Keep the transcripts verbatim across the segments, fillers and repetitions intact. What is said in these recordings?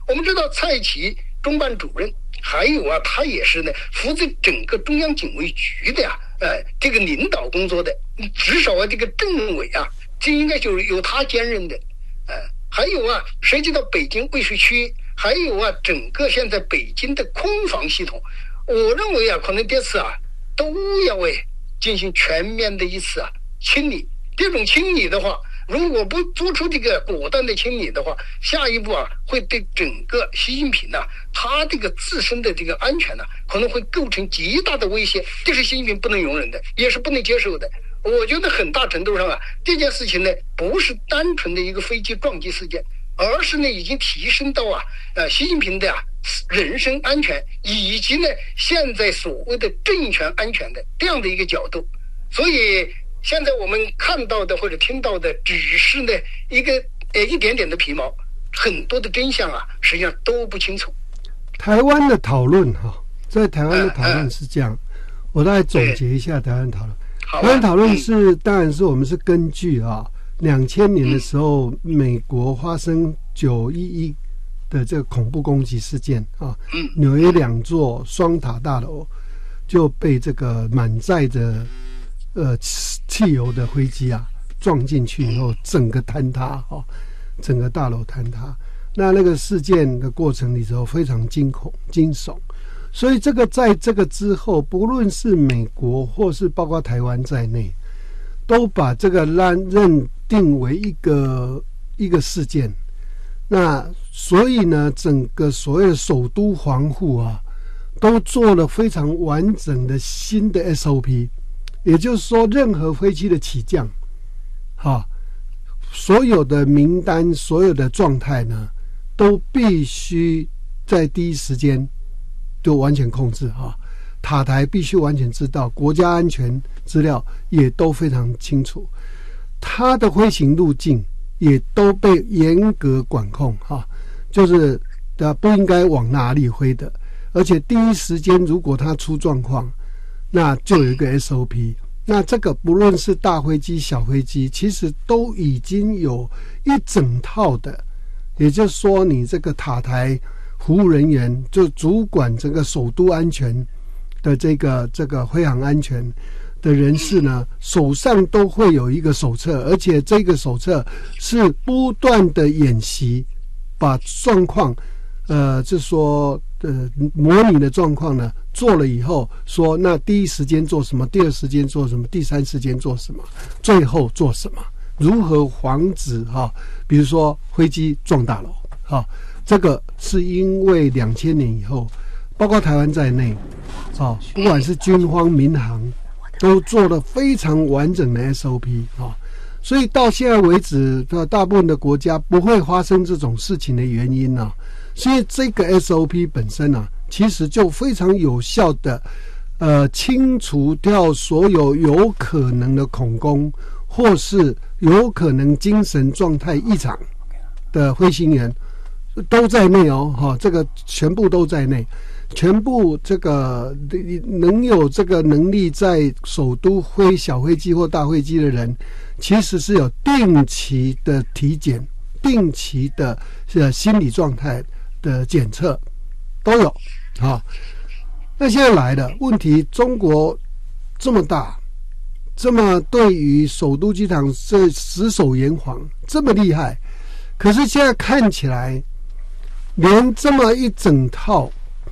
我们知道蔡奇中办主任，还有啊，他也是呢负责整个中央警卫局的呀、啊，呃，这个领导工作的，至少啊，这个政委啊，这应该就是由他兼任的，呃，还有啊，涉及到北京卫戍区，还有啊，整个现在北京的空防系统，我认为啊，可能这次啊，都要哎进行全面的一次啊清理。这种清理的话，如果不做出这个果断的清理的话，下一步啊会对整个习近平呢、啊，他这个自身的这个安全呢、啊，可能会构成极大的威胁，这是习近平不能容忍的，也是不能接受的。我觉得很大程度上啊，这件事情呢不是单纯的一个飞机撞击事件，而是呢已经提升到啊呃习近平的啊人身安全以及呢现在所谓的政权安全的这样的一个角度，所以。现在我们看到的或者听到的只是呢一个呃一点点的皮毛，很多的真相啊实际上都不清楚。 台湾的讨论哈，在台湾的讨论是这样，嗯嗯、我大概总结一下台湾讨论。 啊、 台湾讨论是、嗯、当然是我们是根据啊两千年的时候、嗯、美国发生九一一的这个恐怖攻击事件啊，嗯、纽约两座双塔大楼就被这个满载着。呃，汽油的飞机啊，撞进去以后，整个坍塌哦，整个大楼坍塌。那那个事件的过程里头非常惊恐、惊悚，所以这个在这个之后，不论是美国或是包括台湾在内，都把这个认认定为一个一个事件。那所以呢，整个所谓的首都防护啊，都做了非常完整的新的 S O P。也就是说，任何飞机的起降，哈，所有的名单、所有的状态呢，都必须在第一时间就完全控制哈。塔台必须完全知道，国家安全资料也都非常清楚，它的飞行路径也都被严格管控哈，就是呃不应该往哪里飞的，而且第一时间如果它出状况。那就有一个 S O P， 那这个不论是大飞机、小飞机，其实都已经有一整套的，也就是说，你这个塔台服务人员就主管这个首都安全的这个这个飞航安全的人士呢，手上都会有一个手册，而且这个手册是不断的演习，把状况，呃，就说。呃，模拟的状况呢，做了以后说，那第一时间做什么，第二时间做什么，第三时间做什么，最后做什么，如何防止哈、啊，比如说飞机撞大楼，哈、啊，这个是因为两千年以后，包括台湾在内，啊，不管是军方、民航，都做了非常完整的 S O P 啊，所以到现在为止，大部分的国家不会发生这种事情的原因呢、啊。所以这个 S O P 本身啊，其实就非常有效的，呃，清除掉所有有可能的恐攻，或是有可能精神状态异常的飞行员，都在内哦，哈、哦，这个全部都在内，全部这个能有这个能力在首都飞小飞机或大飞机的人，其实是有定期的体检、定期的呃心理状态。的检测都有啊，那现在来了问题，中国这么大，这么对于首都机场这死守严防这么厉害，可是现在看起来，连这么一整套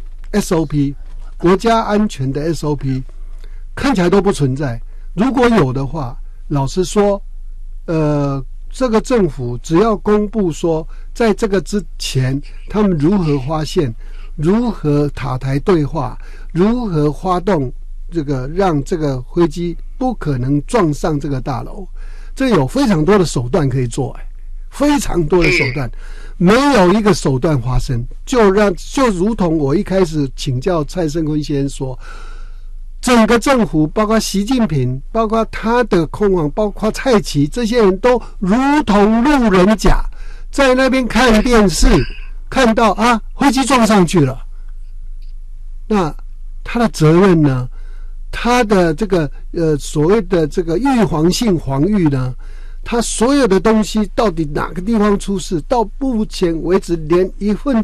S O P 国家安全的 S O P 看起来都不存在。如果有的话，老实说，呃。这个政府只要公布说，在这个之前，他们如何发现，如何塔台对话，如何发动这个让这个飞机不可能撞上这个大楼，这有非常多的手段可以做，哎，非常多的手段，没有一个手段发生，就让就如同我一开始请教蔡胜坤先生说。整个政府，包括习近平，包括他的空防，包括蔡奇，这些人都如同路人甲，在那边看电视，看到啊，飞机撞上去了。那他的责任呢？他的这个呃所谓的这个预防性防御呢？他所有的东西到底哪个地方出事？到目前为止，连一份